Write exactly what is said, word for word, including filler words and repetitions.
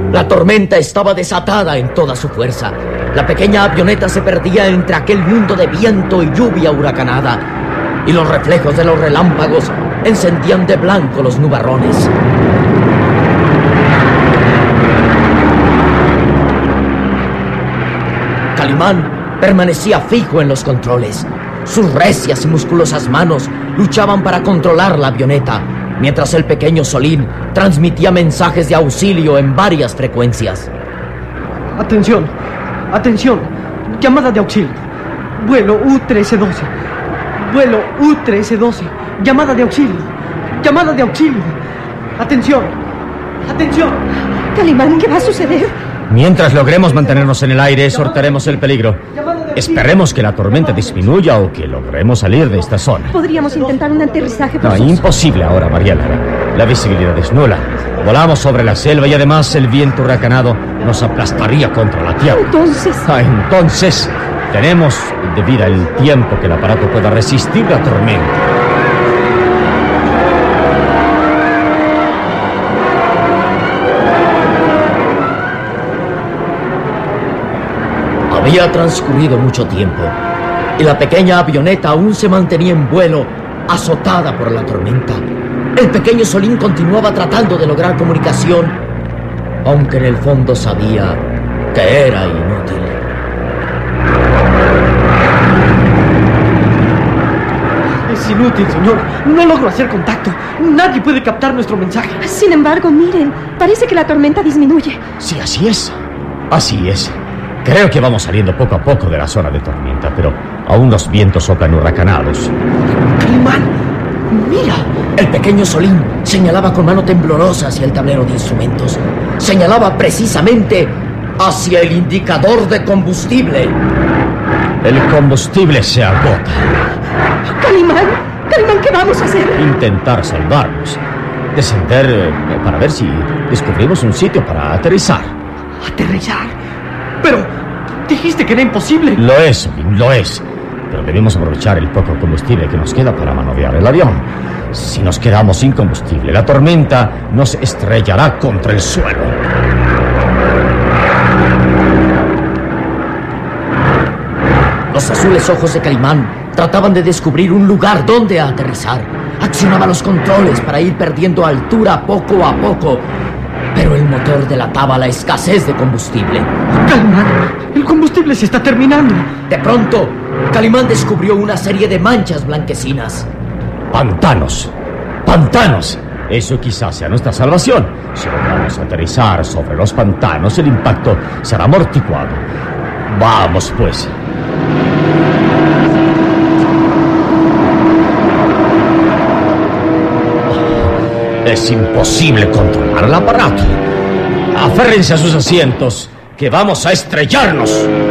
La tormenta estaba desatada en toda su fuerza. La pequeña avioneta se perdía entre aquel mundo de viento y lluvia huracanada, y los reflejos de los relámpagos encendían de blanco los nubarrones. Calimán permanecía fijo en los controles. Sus recias y musculosas manos luchaban para controlar la avioneta, mientras el pequeño Solín transmitía mensajes de auxilio en varias frecuencias. Atención, atención, llamada de auxilio. Vuelo U trece doce. Vuelo U trece doce. Llamada de auxilio. Llamada de auxilio. Atención, atención. Calimán, ¿qué va a suceder? Mientras logremos mantenernos en el aire, sortearemos el peligro. Esperemos que la tormenta disminuya o que logremos salir de esta zona. Podríamos intentar un aterrizaje No, forzoso. imposible ahora, María Lara. La visibilidad es nula. Volamos sobre la selva y además el viento huracanado nos aplastaría contra la tierra. Entonces... Ah, entonces, tenemos de vida el tiempo que el aparato pueda resistir la tormenta. Había transcurrido mucho tiempo y la pequeña avioneta aún se mantenía en vuelo, azotada por la tormenta. El pequeño Solín continuaba tratando de lograr comunicación, aunque en el fondo sabía que era inútil. Es inútil, señor. No logro hacer contacto. Nadie puede captar nuestro mensaje. Sin embargo, miren, parece que la tormenta disminuye. Sí, así es. Así es. Creo que vamos saliendo poco a poco de la zona de tormenta, pero aún los vientos soplan huracanados. ¡Calimán! ¡Mira! El pequeño Solín señalaba con mano temblorosa hacia el tablero de instrumentos. Señalaba precisamente hacia el indicador de combustible. El combustible se agota. Calimán, Calimán, ¿qué vamos a hacer? Intentar salvarnos. Descender eh, para ver si descubrimos un sitio para aterrizar. ¿Aterrizar? Pero dijiste que era imposible. Lo es, Solín, lo es. Pero debemos aprovechar el poco combustible que nos queda para maniobrar el avión. Si nos quedamos sin combustible, la tormenta nos estrellará contra el suelo. Los azules ojos de Calimán trataban de descubrir un lugar donde aterrizar. Accionaba los controles para ir perdiendo altura poco a poco, pero el motor delataba la escasez de combustible. Calimán, el combustible se está terminando. De pronto, Calimán descubrió una serie de manchas blanquecinas. ¡Pantanos! ¡Pantanos! Eso quizás sea nuestra salvación. Si logramos aterrizar sobre los pantanos, el impacto será amortiguado. Vamos, pues. Es imposible controlar el aparato. Aférrense a sus asientos, que vamos a estrellarnos.